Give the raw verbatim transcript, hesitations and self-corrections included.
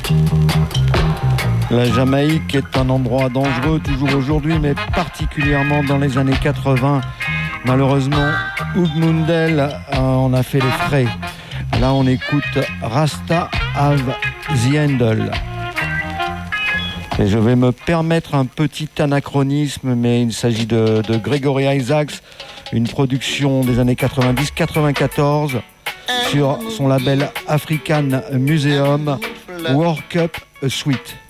La Jamaïque est un endroit dangereux toujours aujourd'hui, mais particulièrement dans les années quatre-vingts. Malheureusement, Oud Mundel en a fait les frais. Là, on écoute Rasta Have the Handle. Et je vais me permettre un petit anachronisme, mais il s'agit de, de Gregory Isaacs, une production des années quatre-vingt-dix quatre-vingt-quatorze sur son label African Museum, Work Up a Suite.